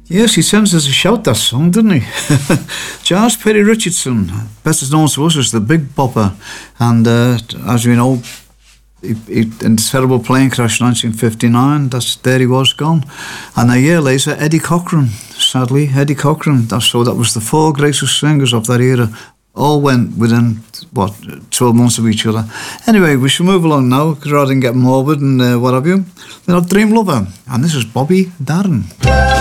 Yes, he sends us a shout, that song, didn't he? Charles Perry Richardson, best known to us as the Big Bopper, and as we know, in a terrible plane crash in 1959, there he was gone. And a year later, Eddie Cochran, sadly, Eddie Cochran. So that was the four greatest singers of that era. All went within, 12 months of each other. Anyway, we shall move along now, rather than get morbid and what have you. Then I've Dream Lover, and this is Bobby Darin.